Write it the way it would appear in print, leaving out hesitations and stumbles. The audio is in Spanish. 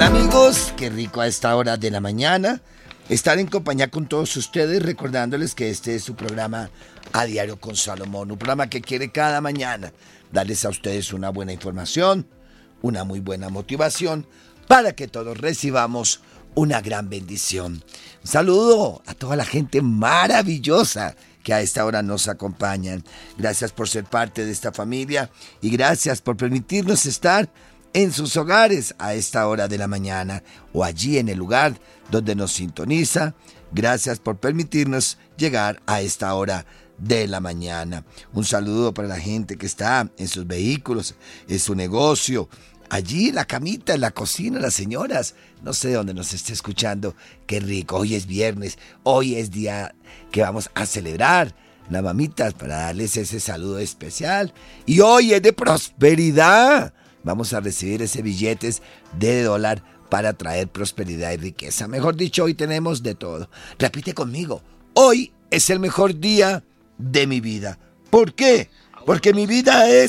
Hola amigos, qué rico a esta hora de la mañana estar en compañía con todos ustedes, recordándoles que este es su programa A Diario con Salomón, un programa que quiere cada mañana darles a ustedes una buena información, una muy buena motivación, para que todos recibamos una gran bendición. Un saludo a toda la gente maravillosa que a esta hora nos acompañan. Gracias por ser parte de esta familia y gracias por permitirnos estar en sus hogares a esta hora de la mañana o allí en el lugar donde nos sintoniza. Gracias por permitirnos llegar a esta hora de la mañana. Un saludo para la gente que está en sus vehículos, en su negocio, allí en la camita, en la cocina, las señoras, no sé dónde nos esté escuchando. Qué rico, hoy es viernes, hoy es día que vamos a celebrar las mamitas para darles ese saludo especial. Y hoy es de prosperidad. Vamos a recibir ese billetes de dólar para traer prosperidad y riqueza. Mejor dicho, hoy tenemos de todo. Repite conmigo, hoy es el mejor día de mi vida. ¿Por qué? Porque mi vida es